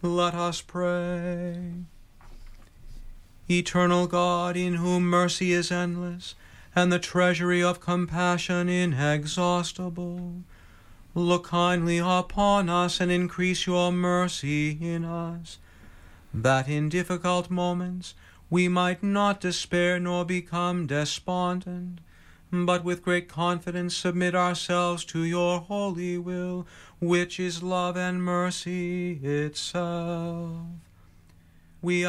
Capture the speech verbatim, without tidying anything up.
Let us pray. Eternal God, in whom mercy is endless, and the treasury of compassion inexhaustible, look kindly upon us and increase your mercy in us, that in difficult moments we might not despair nor become despondent, but with great confidence submit ourselves to your holy will, which is love and mercy itself. We